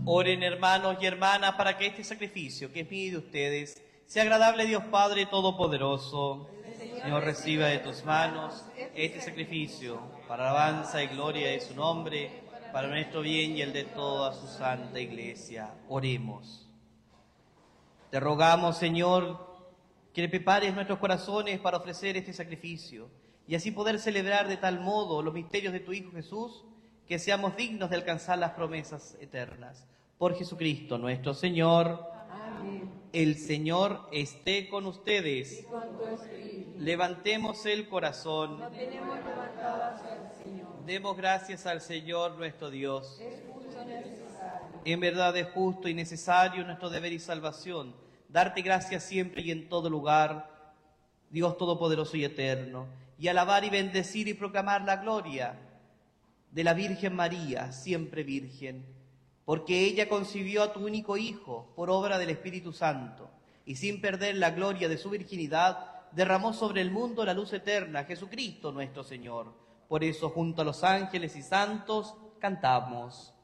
Oren, hermanos y hermanas, para que este sacrificio que es mío y de ustedes sea agradable a Dios Padre Todopoderoso. Señor, reciba de tus manos este sacrificio para alabanza y gloria de su nombre, para nuestro bien y el de toda su santa Iglesia. Oremos. Te rogamos, Señor, que le prepares nuestros corazones para ofrecer este sacrificio y así poder celebrar de tal modo los misterios de tu Hijo Jesús, que seamos dignos de alcanzar las promesas eternas. Por Jesucristo nuestro Señor. Amén. El Señor esté con ustedes. Y con tu espíritu. Levantemos el corazón. Lo tenemos levantado hacia el Señor. Demos gracias al Señor nuestro Dios. Es justo y necesario. En verdad es justo y necesario nuestro deber y salvación, darte gracias siempre y en todo lugar, Dios Todopoderoso y Eterno, y alabar y bendecir y proclamar la gloria de la Virgen María, siempre Virgen, porque ella concibió a tu único Hijo por obra del Espíritu Santo, y sin perder la gloria de su virginidad, derramó sobre el mundo la luz eterna, Jesucristo nuestro Señor. Por eso, junto a los ángeles y santos, cantamos.